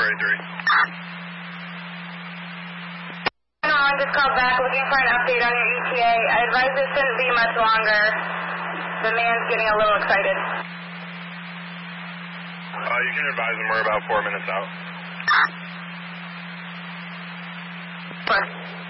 No, I just called back looking for an update on your ETA. I advise it shouldn't be much longer. The man's getting a little excited. You can advise him we're about 4 minutes out. Sure.